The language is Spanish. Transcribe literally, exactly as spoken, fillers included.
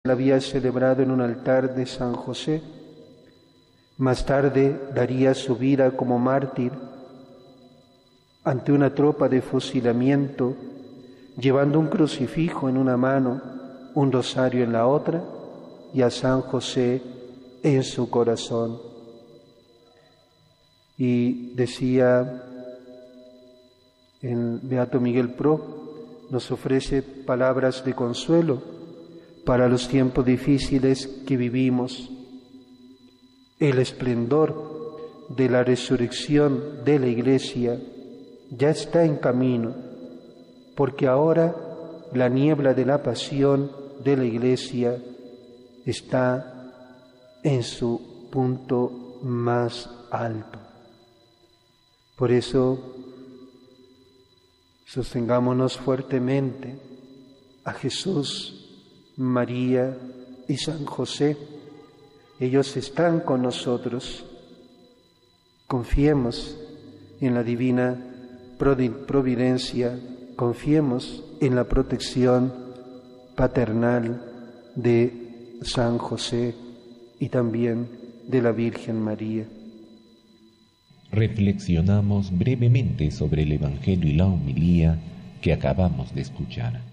la había celebrado en un altar de San José. Más tarde daría su vida como mártir ante una tropa de fusilamiento, llevando un crucifijo en una mano, un rosario en la otra y a San José en su corazón. Y decía el Beato Miguel Pro, nos ofrece palabras de consuelo para los tiempos difíciles que vivimos. El esplendor de la resurrección de la Iglesia ya está en camino, porque ahora la niebla de la pasión de la Iglesia está en su punto más alto. Por eso, sostengámonos fuertemente a Jesús, María y San José. Ellos están con nosotros. Confiemos en la divina providencia, confiemos en la protección paternal de San José y también de la Virgen María. Reflexionamos brevemente sobre el Evangelio y la homilía que acabamos de escuchar.